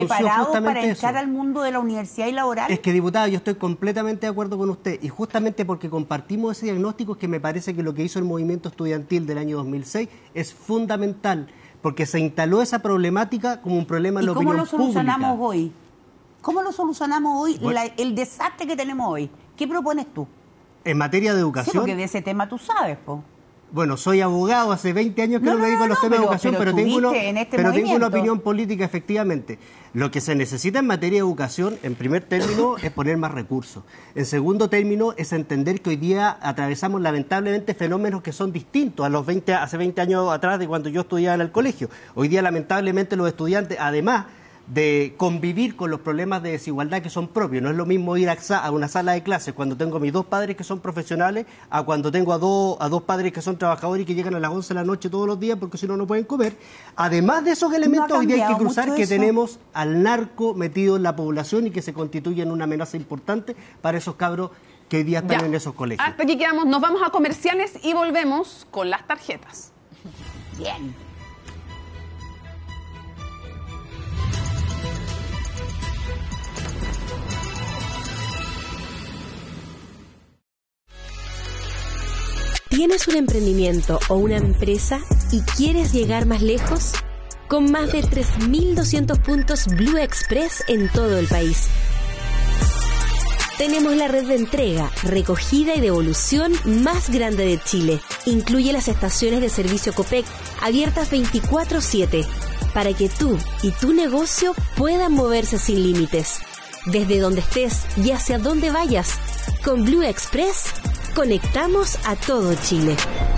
¿Preparado para entrar al mundo de la universidad y laboral? Es que, diputada, yo estoy completamente de acuerdo con usted, y justamente porque compartimos ese diagnóstico es que me parece que lo que hizo el movimiento estudiantil del año 2006 es fundamental, porque se instaló esa problemática como un problema en la opinión pública. ¿Y cómo lo solucionamos hoy? ¿Cómo lo solucionamos hoy, el desastre que tenemos hoy? ¿Qué propones tú? En materia de educación... Sí, porque de ese tema tú sabes, po. Bueno, soy abogado, hace 20 años que no me dedico a los temas de educación, pero tengo una opinión política, efectivamente. Lo que se necesita en materia de educación, en primer término, es poner más recursos. En segundo término, es entender que hoy día atravesamos lamentablemente fenómenos que son distintos hace 20 años atrás de cuando yo estudiaba en el colegio. Hoy día, lamentablemente, los estudiantes, además de convivir con los problemas de desigualdad que son propios. No es lo mismo ir a una sala de clases cuando tengo a mis dos padres que son profesionales a cuando tengo a dos padres que son trabajadores y que llegan a las 11 de la noche todos los días porque si no, no pueden comer. Además de esos elementos, hoy día hay que cruzar que tenemos al narco metido en la población y que se constituye en una amenaza importante para esos cabros que hoy día están en esos colegios. Hasta aquí quedamos, nos vamos a comerciales y volvemos con las tarjetas. Bien. ¿Tienes un emprendimiento o una empresa y quieres llegar más lejos? Con más de 3.200 puntos Blue Express en todo el país. Tenemos la red de entrega, recogida y devolución más grande de Chile. Incluye las estaciones de servicio Copec abiertas 24/7 para que tú y tu negocio puedan moverse sin límites. Desde donde estés y hacia donde vayas, con Blue Express conectamos a todo Chile.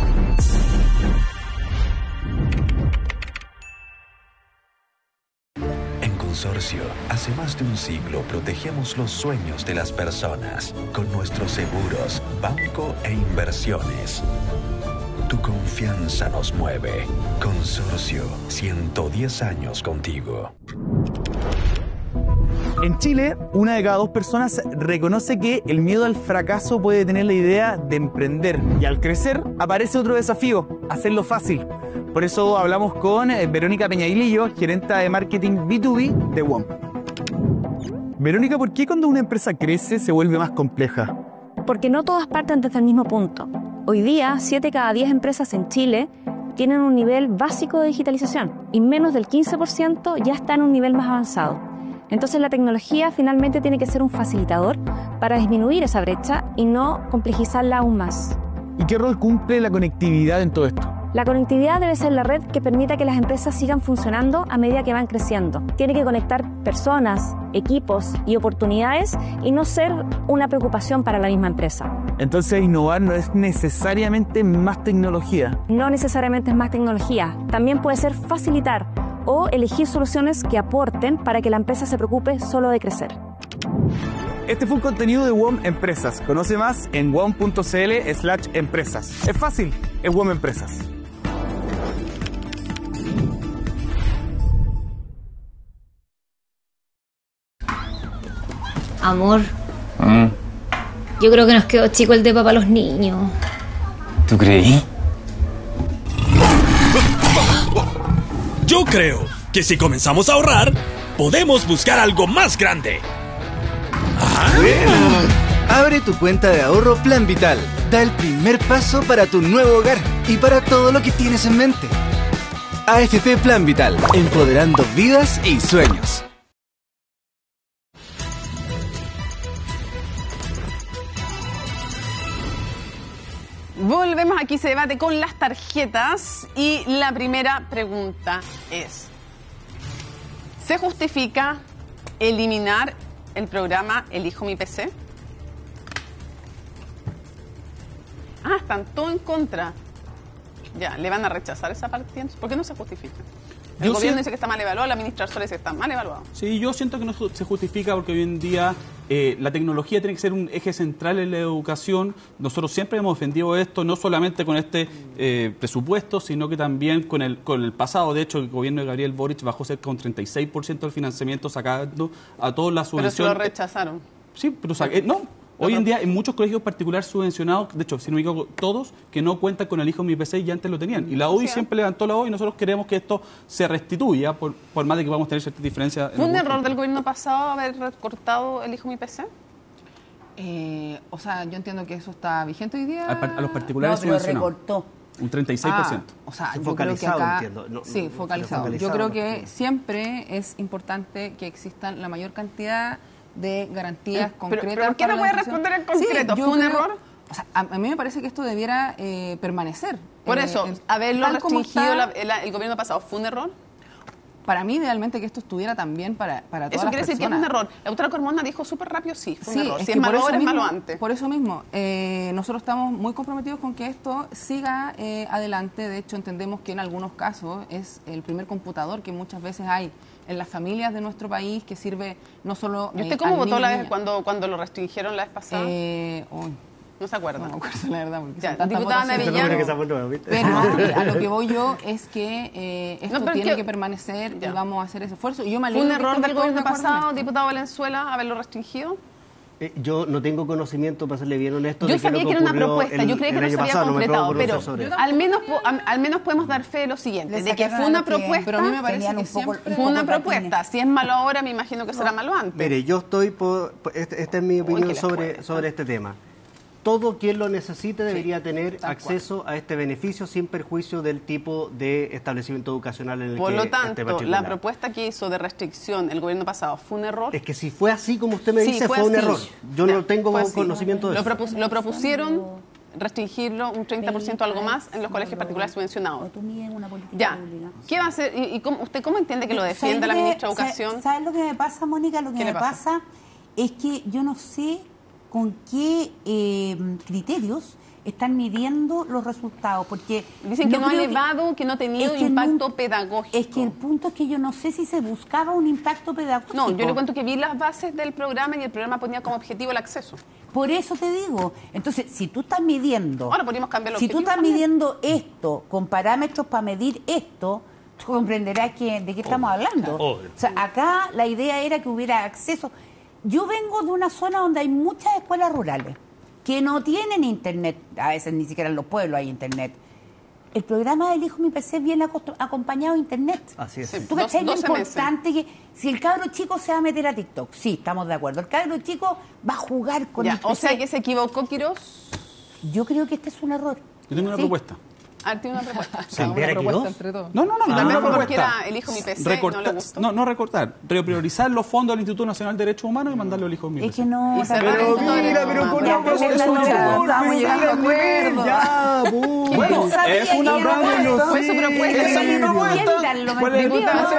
En Consorcio, hace más de un siglo protegemos los sueños de las personas con nuestros seguros, banco e inversiones. Tu confianza nos mueve. Consorcio, 110 años contigo. En Chile, 1 de cada 2 personas reconoce que el miedo al fracaso puede tener la idea de emprender. Y al crecer, aparece otro desafío, hacerlo fácil. Por eso hablamos con Verónica Peñailillo, gerenta de marketing B2B de WOM. Verónica, ¿por qué cuando una empresa crece se vuelve más compleja? Porque no todas parten desde el mismo punto. Hoy día, 7 cada 10 empresas en Chile tienen un nivel básico de digitalización y menos del 15% ya está en un nivel más avanzado. Entonces la tecnología finalmente tiene que ser un facilitador para disminuir esa brecha y no complejizarla aún más. ¿Y qué rol cumple la conectividad en todo esto? La conectividad debe ser la red que permita que las empresas sigan funcionando a medida que van creciendo. Tiene que conectar personas, equipos y oportunidades y no ser una preocupación para la misma empresa. Entonces innovar no es necesariamente más tecnología. No necesariamente es más tecnología. También puede ser facilitar o elegir soluciones que aporten para que la empresa se preocupe solo de crecer. Este fue un contenido de WOM Empresas. Conoce más en wom.cl/empresas. Es fácil, es WOM Empresas. Amor, yo creo que nos quedó chico el depa para los niños. ¿Tú creí? Yo creo que si comenzamos a ahorrar, podemos buscar algo más grande. Bueno, abre tu cuenta de ahorro Plan Vital. Da el primer paso para tu nuevo hogar y para todo lo que tienes en mente. AFP Plan Vital, empoderando vidas y sueños. Volvemos aquí, se debate con las tarjetas y la primera pregunta es: ¿se justifica eliminar el programa Elijo mi PC? Están todos en contra. Ya, ¿le van a rechazar esa parte? ¿Por qué no se justifica? El gobierno dice que está mal evaluado, la administración dice que está mal evaluado. Sí, yo siento que no se justifica porque hoy en día la tecnología tiene que ser un eje central en la educación. Nosotros siempre hemos defendido esto, no solamente con este presupuesto, sino que también con el pasado. De hecho, el gobierno de Gabriel Boric bajó cerca de un 36% del financiamiento, sacando a todas las subvenciones. Pero se lo rechazaron. Sí, pero no. Hoy en día, en muchos colegios particulares subvencionados, de hecho, si no me equivoco, todos que no cuentan con el hijo Mi PC y antes lo tenían. Y la UDI siempre levantó la voz y nosotros queremos que esto se restituya, por más de que vamos a tener ciertas diferencias. ¿Fue un error del gobierno pasado haber recortado el hijo Mi PC? O sea, yo entiendo que eso está vigente hoy día. A los particulares subvencionados. Recortó. Un 36%. O sea, yo focalizado, creo que acá, entiendo. sí, focalizado. Yo creo que siempre es importante que existan la mayor cantidad de garantías concretas. ¿Pero por qué no puede responder en concreto? ¿Fue un error? O sea, a mí me parece que esto debiera permanecer. Por eso, haberlo restringido el gobierno pasado, ¿fue un error? Para mí, idealmente, que esto estuviera también para todas las personas. Eso quiere decir que es un error. La doctora Carmona dijo súper rápido, sí, fue un error. Es si es malo ahora, es malo antes. Por eso mismo, nosotros estamos muy comprometidos con que esto siga adelante. De hecho, entendemos que en algunos casos es el primer computador que muchas veces hay en las familias de nuestro país, que sirve no solo... ¿Y usted cómo votó la vez cuando lo restringieron la vez pasada? No se acuerda. No me acuerdo, la verdad. Porque ya, diputada Nevillano. Pero a lo que voy yo es que esto tiene que permanecer y vamos a hacer ese esfuerzo. Y yo me ¿Fue un error del gobierno pasado, diputado Valenzuela, haberlo restringido? Yo no tengo conocimiento, para serle bien honesto. Yo sabía que era una propuesta, yo creía que no se había concretado, pero al menos podemos dar fe de lo siguiente, de que fue una propuesta, pero a mí me parece que fue una propuesta. Si es malo ahora, me imagino que será malo antes. Mire, yo estoy esta es mi opinión sobre este tema. Todo quien lo necesite debería tener acceso a este beneficio sin perjuicio del tipo de establecimiento educacional en el que esté matriculado. Por lo tanto, la propuesta que hizo de restricción el gobierno pasado fue un error. Es que si fue así como usted me dice, fue un error. Yo no tengo conocimiento de eso. Lo propusieron restringirlo un 30% algo más en los colegios particulares subvencionados. Ya, ¿qué va a hacer? ¿Y usted cómo entiende que lo defienda la ministra de Educación? ¿Sabes lo que me pasa, Mónica? Lo que me pasa es que yo no sé con qué criterios están midiendo los resultados, porque dicen que no ha elevado, que no ha tenido impacto pedagógico. Es que el punto es que yo no sé si se buscaba un impacto pedagógico. No, yo le cuento que vi las bases del programa y el programa ponía como objetivo el acceso. Por eso te digo, entonces, si tú estás midiendo... Ahora podríamos cambiar los Si tú estás midiendo esto con parámetros para medir esto, tú comprenderás de qué estamos hablando. O sea, acá la idea era que hubiera acceso. Yo vengo de una zona donde hay muchas escuelas rurales que no tienen internet, a veces ni siquiera en los pueblos hay internet. El programa del Hijo Mi PC viene acompañado de internet. Así es. ¿Tú cachai lo importante que si el cabro chico se va a meter a TikTok? Sí, estamos de acuerdo. El cabro chico va a jugar con el PC. O sea que se equivocó Quirós. Yo creo que este es un error. Yo tengo una propuesta. Tiene una propuesta. Una propuesta entre todos. No, también porque era el Hijo Mi PC, no le gustó. No recortar, repriorizar los fondos del Instituto Nacional de Derechos Humanos y mandarlo al Hijo Mi PC. Es que no... Pero mira, pero con una estamos llegando a acuerdo. Ya, bueno, es una propuesta. Fue su propuesta. Esa es mi propuesta. ¿Cuál es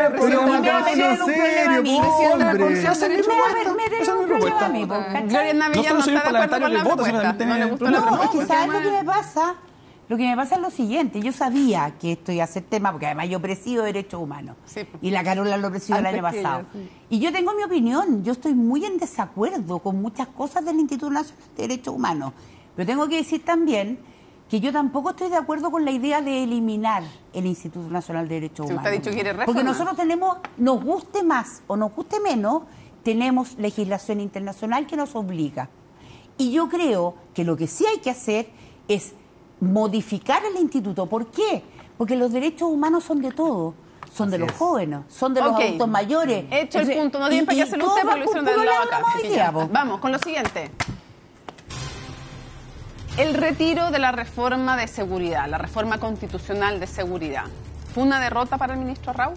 mi propuesta? Gloria Navillano no está de acuerdo con la propuesta. No le gustó la propuesta. ¿Sabes lo que me pasa? Lo que me pasa es lo siguiente, yo sabía que esto iba a ser tema, porque además yo presido Derechos Humanos, y la Carola lo presidió el año pasado. Y yo tengo mi opinión, yo estoy muy en desacuerdo con muchas cosas del Instituto Nacional de Derechos Humanos, pero tengo que decir también que yo tampoco estoy de acuerdo con la idea de eliminar el Instituto Nacional de Derechos Humanos. Usted ha dicho que quiere reforma. Porque nosotros tenemos, nos guste más o nos guste menos, tenemos legislación internacional que nos obliga. Y yo creo que lo que sí hay que hacer es modificar el instituto. ¿Por qué? Porque los derechos humanos son de todos. Son de los jóvenes, son de los adultos mayores. Hecho el punto, no tienen para qué hacerlo usted porque lo hicieron de lado acá. Vamos con lo siguiente. El retiro de la reforma de seguridad, la reforma constitucional de seguridad, ¿fue una derrota para el ministro Arrau?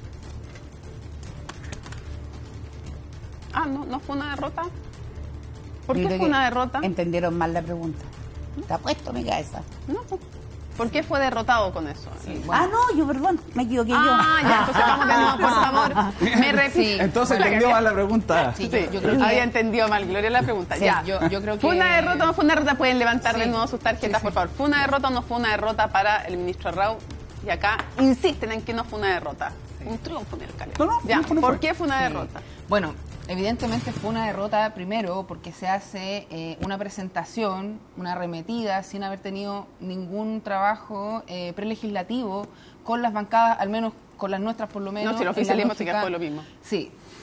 ¿No fue una derrota? ¿Por qué fue una derrota? Entendieron mal la pregunta. Te apuesto mi cabeza. No. ¿Por qué fue derrotado con eso? Sí, bueno. Yo perdón, me equivoqué yo. Ya, entonces vamos de nuevo, por favor. Me repito. Entonces entendió mal la pregunta. Sí, yo creo que había entendido mal, Gloria, la pregunta. Sí, ya. Yo creo que... ¿Fue una derrota o no fue una derrota? Pueden levantar de nuevo sus tarjetas, por favor. ¿Fue una derrota o no fue una derrota para el ministro Arrau? Y acá insisten en que no fue una derrota. Un triunfo en el Calero. ¿Por qué fue una derrota? Bueno, evidentemente fue una derrota primero porque se hace una presentación, una arremetida, sin haber tenido ningún trabajo prelegislativo con las bancadas, al menos con las nuestras por lo menos. No, si lo oficialismo se quedó lo mismo. Sí.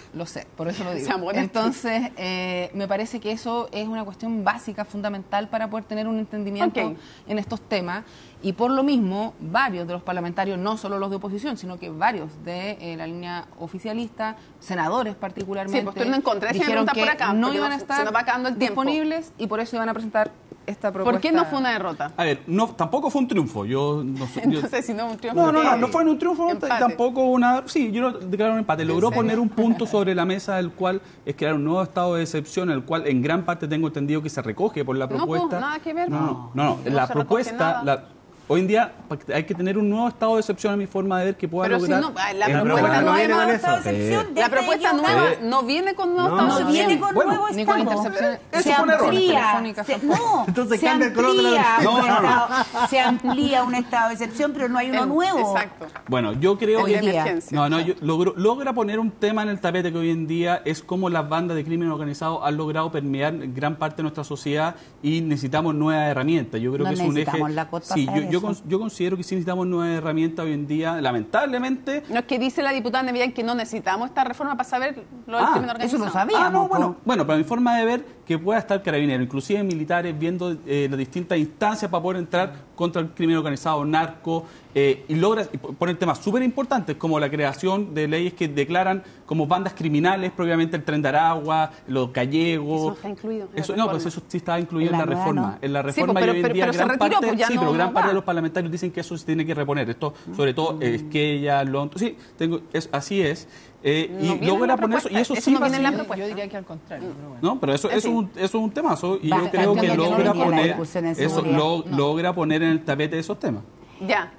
Lo sé, por eso lo digo. Entonces, me parece que eso es una cuestión básica, fundamental para poder tener un entendimiento en estos temas. Y por lo mismo, varios de los parlamentarios, no solo los de oposición, sino que varios de la línea oficialista, senadores particularmente, dijeron que por acá, no iban a estar disponibles y por eso iban a presentar esta propuesta. ¿Por qué no fue una derrota? A ver, tampoco fue un triunfo. Yo no sé si no un triunfo. No fue un triunfo, tampoco una... Sí, yo declaro un empate. Logró poner un punto sobre la mesa, el cual es crear un nuevo estado de excepción, el cual en gran parte tengo entendido que se recoge por la propuesta. No, nada que ver. No, la propuesta... Hoy en día hay que tener un nuevo estado de excepción, a mi forma de ver, que pueda lograr... La propuesta no viene con estado de excepción. La propuesta nueva no viene con nuevo estado de excepción. No viene con nuevo estado. Ni con intercepción. Se amplía. Entonces cambia el color de la... Se amplía un estado de excepción, pero no hay uno nuevo. Exacto. Bueno, yo creo que... logra poner un tema en el tapete que hoy en día es cómo las bandas de crimen organizado han logrado permear gran parte de nuestra sociedad y necesitamos nuevas herramientas. Yo creo que es un eje... Yo considero que sí necesitamos nuevas herramientas hoy en día, lamentablemente. No, es que dice la diputada Nevian que no necesitamos esta reforma para saber lo del crimen organizado. Eso lo sabía. Bueno, pero mi forma de ver que pueda estar Carabineros, inclusive militares, viendo las distintas instancias para poder entrar contra el crimen organizado, narco, y logra poner temas súper importantes como la creación de leyes que declaran como bandas criminales propiamente el Tren de Aragua, los gallegos. Eso está incluido. Eso sí estaba incluido en la reforma. No. En la reforma pero hoy en día pero gran parte, pero gran parte de los parlamentarios dicen que eso se tiene que reponer. Esto, sobre todo, Esquella, Lonto. Sí, así es. Y logra poner eso, y eso sí viene en la propuesta. Yo diría que al contrario. Pero bueno. No, pero eso es un temazo, y yo creo que logra poner eso, logra poner en el tapete esos temas. Ya.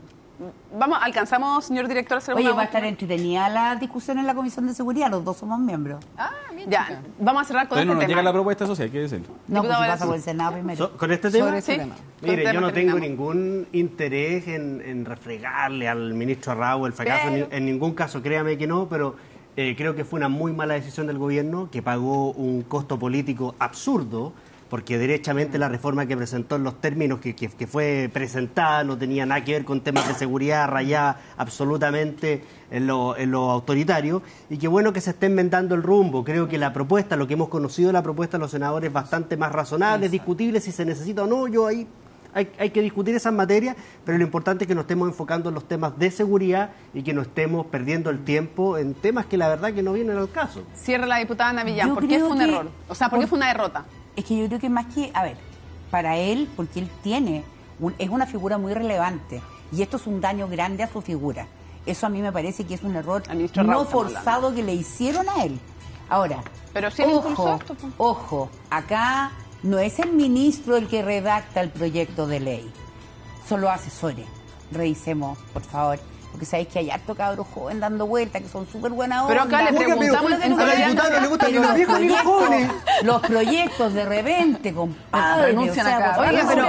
¿Alcanzamos, señor director, a hacer una... Oye, va a estar entretenida la discusión en la Comisión de Seguridad, los dos somos miembros. Bien. Ya, vamos a cerrar con este tema. No llega la propuesta social, hay que decirlo. No, pues pasa por el Senado primero. ¿Con este tema? Sí. Mire, yo no tengo ningún interés en refregarle al ministro Arrau el fracaso, en ningún caso, créame que no, pero creo que fue una muy mala decisión del gobierno, que pagó un costo político absurdo, porque derechamente la reforma que presentó en los términos que fue presentada no tenía nada que ver con temas de seguridad, rayada absolutamente en lo autoritario, y qué bueno que se esté enmendando el rumbo. Creo que la propuesta, lo que hemos conocido de la propuesta de los senadores, es bastante más razonable, es discutible si se necesita o no. Hay que discutir esas materias, pero lo importante es que nos estemos enfocando en los temas de seguridad y que no estemos perdiendo el tiempo en temas que la verdad que no vienen al caso. Cierra la diputada Navillán. ¿Por qué fue un error? O sea, ¿por qué fue una derrota? Es que yo creo que más que, para él, porque él es una figura muy relevante y esto es un daño grande a su figura. Eso a mí me parece que es un error no forzado que le hicieron a él. Ahora, pero si ojo, acá no es el ministro el que redacta el proyecto de ley, son los asesores. Revisemos, por favor. Porque sabéis que hay harto cabros joven dando vueltas, que son súper buena onda. Pero acá le preguntamos... A la diputada no le gustan ni los viejos ni los jóvenes. Los proyectos de repente, compadre. Oiga, pero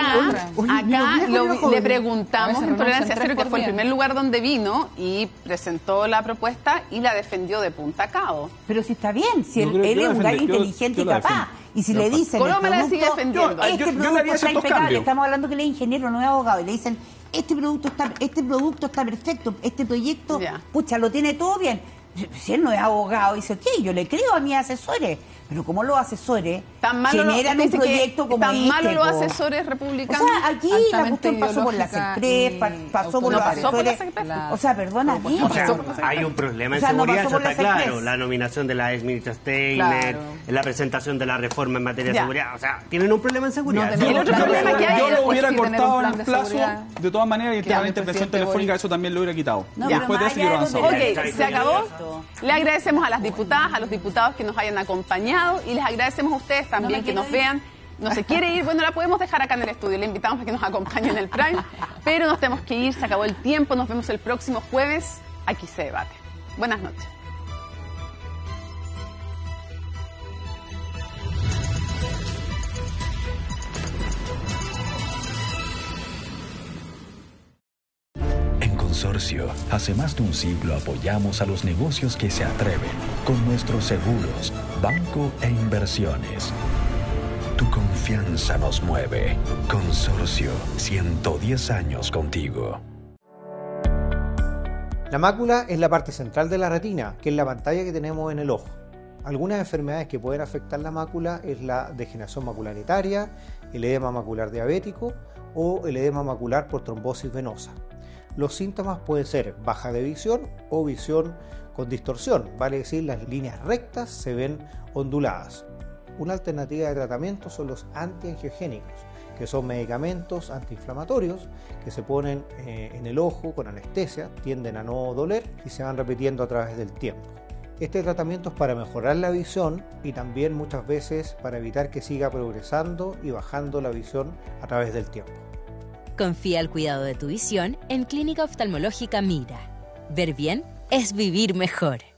acá le preguntamos en Tolerancia Cero, que fue el primer lugar donde vino y presentó la propuesta y la defendió de punta a cabo. Pero si está bien, si él es un gallo inteligente y capaz. Y si le dicen... ¿Cómo me la sigue defendiendo? Este producto está impecable. Estamos hablando que él es ingeniero, no es abogado. Y le dicen... Este producto está perfecto, este proyecto, pucha, lo tiene todo bien. Si él no es abogado, dice, ok, yo le creo a mis asesores, pero como los asesores generan un proyecto como tan malo los asesores republicanos. O sea, aquí la cuestión pasó por la CEPRES, pasó por los asesores. O sea, perdona, hay un problema en seguridad, eso está claro. La nominación de la ex ministra Steiner, la presentación de la reforma en materia de seguridad. O sea, tienen un problema en seguridad. Y el otro problema que hay yo lo hubiera cortado en el plazo, de todas maneras, y el tema de intervención telefónica, eso también lo hubiera quitado. Después de eso yo avanzaba. Ok, se acabó. Le agradecemos a las diputadas, a los diputados que nos hayan acompañado y les agradecemos a ustedes también que nos vean. No se quiere ir, bueno, la podemos dejar acá en el estudio, le invitamos a que nos acompañe en el Prime, pero nos tenemos que ir, se acabó el tiempo, nos vemos el próximo jueves, aquí se debate. Buenas noches. Consorcio, hace más de un siglo apoyamos a los negocios que se atreven con nuestros seguros, banco e inversiones. Tu confianza nos mueve. Consorcio, 110 años contigo. La mácula es la parte central de la retina, que es la pantalla que tenemos en el ojo. Algunas enfermedades que pueden afectar la mácula es la degeneración macularitaria, el edema macular diabético o el edema macular por trombosis venosa. Los síntomas pueden ser baja de visión o visión con distorsión, vale decir las líneas rectas se ven onduladas. Una alternativa de tratamiento son los antiangiogénicos, que son medicamentos antiinflamatorios que se ponen en el ojo con anestesia, tienden a no doler y se van repitiendo a través del tiempo. Este tratamiento es para mejorar la visión y también muchas veces para evitar que siga progresando y bajando la visión a través del tiempo. Confía el cuidado de tu visión en Clínica Oftalmológica Mira. Ver bien es vivir mejor.